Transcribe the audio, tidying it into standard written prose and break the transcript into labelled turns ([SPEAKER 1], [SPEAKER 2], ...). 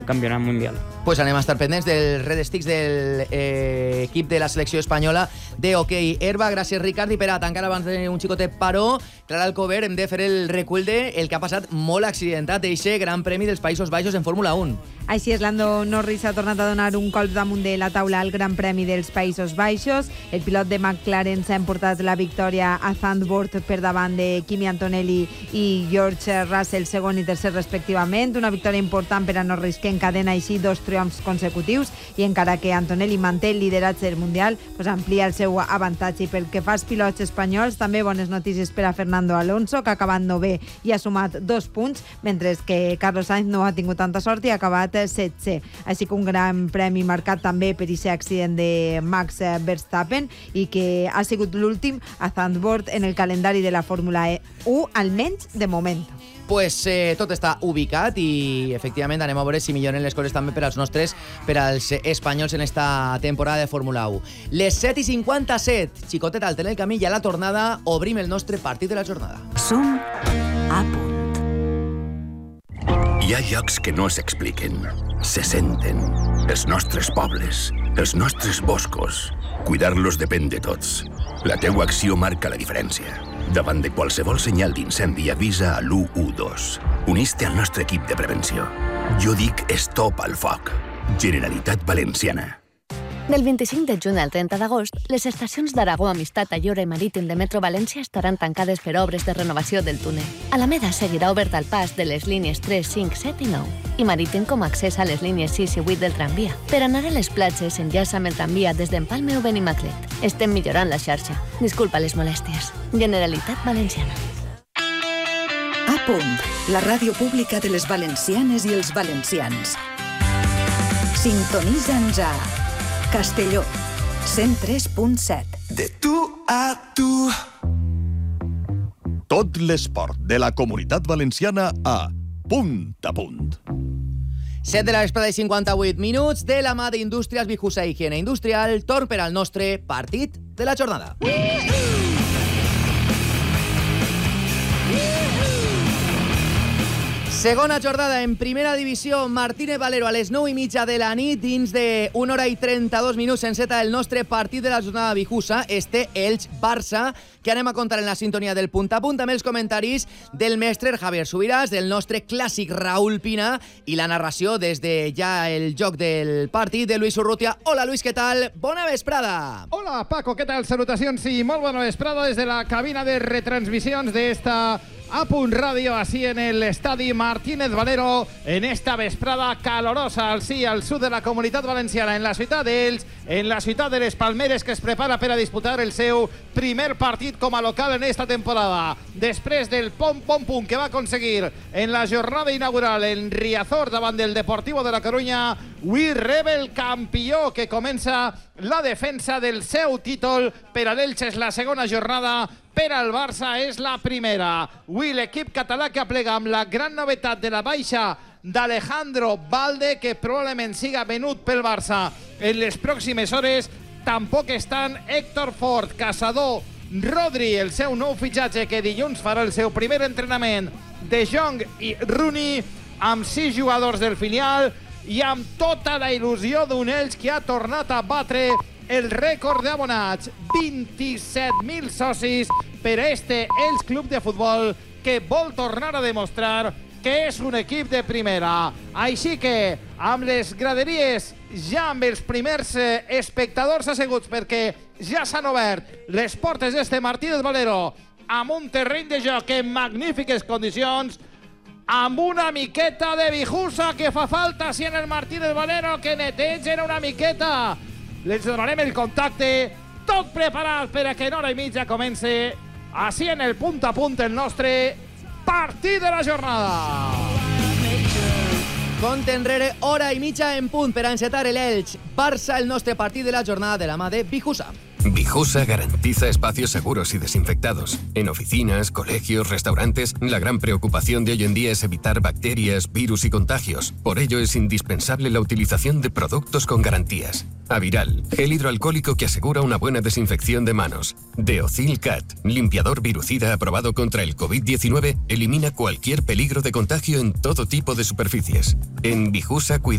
[SPEAKER 1] campionat mundial.
[SPEAKER 2] Pues anem a estar pendents del Red Sticks del equip de la selecció espanyola d'hoquei herba. Gràcies, Ricard. I per a tancar abans d'un xicotet paró, Clara Alcover, hem de fer el recull del que ha passat molt accidentat d'eixe Gran Premi dels Països Baixos en Fórmula 1.
[SPEAKER 3] Així és, Lando Norris ha tornat a donar un colp damunt de la taula al Gran Premi dels Països Baixos. El pilot de McLaren s'ha emportat la victòria a Zandvoort per davant de Kimi Antonelli i George Russell, segon i tercer respectivament. Una victòria important per a Norris, que encadena així 2 triomfs consecutius, i encara que Antonelli manté el lideratge del Mundial, amplia el seu avantatge. I pel que fa als pilots espanyols, també bones notícies per a Fernando Alonso, que ha acabat 9è i ha sumat 2 punts, mentre que Carlos Sainz no ha tingut tanta sort i ha acabat 7è. Així que un gran premi marcat també per aquest accident de Max Verstappen, i que ha sigut l'últim a Zandvoort en el calendari de la Fórmula 1, almenys de moment.
[SPEAKER 2] Pues tot està ubicat i efectivament anem a veure si milloren les coses també per als nostres, per als espanyols en esta temporada de Fórmula 1. Les 7:57, xicotet al tele el camí i a la tornada obrim el nostre partit de la jornada.
[SPEAKER 4] Som a punt.
[SPEAKER 5] Hi ha llocs que no s'expliquen, se senten. Els nostres pobles, els nostres boscos. Cuidar-los depèn de tots. La teua acció marca la diferència. Davant de qualsevol senyal d'incendi, avisa a l'112. Unís-te al nostre equip de prevenció. Jo dic stop al foc. Generalitat Valenciana.
[SPEAKER 6] Del 25 de juny al 30 d'agost, les estacions d'Aragó, Amistat, Ayora i Marítim de Metro València estaran tancades per obres de renovació del túnel. Alameda seguirà obert al pas de les línies 3, 5, 7 i 9, i Marítim com a accés a les línies 6 i 8 del tramvia. Per anar a les platges, enllaça amb el tramvia des d'Empalme o Benimaclet. Estem millorant la xarxa. Disculpa les molèsties. Generalitat Valenciana.
[SPEAKER 4] A punt, la ràdio pública de les valencianes i els valencians. Sintonitza'ns a Castelló, 103.7.
[SPEAKER 7] De tu a tu. Tot l'esport de la Comunitat Valenciana a Punt a Punt.
[SPEAKER 2] 7 de la vesprada i 58 minuts, de la mà d'Indústries Bijusa i Higiene Industrial, torn per al nostre partit de la jornada. Segona jornada en primera divisió, Martínez Valero a les 9:30 de la nit, dins de 1 hora i 32 minuts enceta el nostre partit de la jornada Bijusa, Elx-Barça, que anem a contar en la sintonia del Punt a Punt, amb els comentaris del mestre Javier Subiràs, del nostre clàssic Raúl Pina, i la narració des de ja el joc del partit de Luis Urrutia. Hola, Luis, què tal? Bona vesprada!
[SPEAKER 8] Hola, Paco, què tal? Salutacions i molt bona vesprada des de la cabina de retransmissions d'esta A Punt Ràdio, así en el estadi Martínez Valero, en esta vesprada calorosa al sí, al sud de la Comunitat Valenciana, en la ciutat d'Elx, en la ciutat de les Palmeres, que es prepara per a disputar el seu primer partit com a local en esta temporada. Després del pom-pom-pum que va aconseguir en la jornada inaugural en Riazor davant del Deportivo de la Coruña, avui rebe el campió, que comença la defensa del seu títol. Per a l'Elx és la segona jornada, per al Barça és la primera. Avui l'equip català que aplega amb la gran novetat de la baixa d'Alejandro Balde, que probablement siga venut pel Barça en les pròximes hores. Tampoc estan Héctor Fort, Caçador, Rodri, el seu nou fitxatge, que dilluns farà el seu primer entrenament, De Jong i Rooney, amb 6 jugadors del filial i amb tota la il·lusió d'un Elx que ha tornat a batre el rècord d'abonats, 27.000 socis per a este Elx Club de Futbol, que vol tornar a demostrar que és un equip de primera. Així que, amb les graderies, ja amb els primers espectadors asseguts, perquè ja s'han obert les portes d'este Martínez Valero, amb un terreny de joc en magnífiques condicions, amb una miqueta de Bijusa que fa falta, si en el Martínez Valero, que netegen una miqueta. Les donarem el contacte, tot preparat per a que en hora i mitja comence, així en el Punt a Punt, el nostre partit de la jornada.
[SPEAKER 2] Compte enrere, hora i mitja en punt per a encetar l'Elx Barça, el nostre partit de la jornada de la mà de Bijusa.
[SPEAKER 9] Bijusa garantiza espacios seguros y desinfectados. En oficinas, colegios, restaurantes, la gran preocupación de hoy en día es evitar bacterias, virus y contagios. Por ello es indispensable la utilización de productos con garantías. Aviral, gel hidroalcohólico que asegura una buena desinfección de manos. Deocil Cat, limpiador virucida aprobado contra el COVID-19, elimina cualquier peligro de contagio en todo tipo de superficies. En Bijusa cuidamos